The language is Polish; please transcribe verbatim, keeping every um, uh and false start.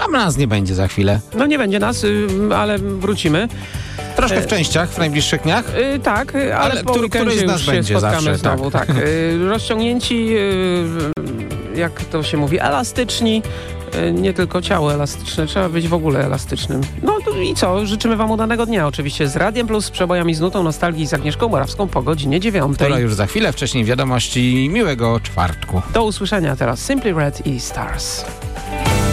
A nas nie będzie za chwilę. No nie będzie nas, y, ale wrócimy. Troszkę w częściach w najbliższych dniach. Y, tak, ale, Ale po który- weekendzie któryś z nas już się będzie spotkamy zawsze, znowu. tak. Tak. Y, rozciągnięci, y, jak to się mówi, elastyczni. Y, nie tylko ciało elastyczne, trzeba być w ogóle elastycznym. No to i co? Życzymy wam udanego dnia. Oczywiście z Radiem Plus, z przebojami z nutą nostalgii z Agnieszką Morawską po godzinie dziewiątej. Która już za chwilę, wcześniej wiadomości. Miłego czwartku. Do usłyszenia teraz Simply Red i Stars.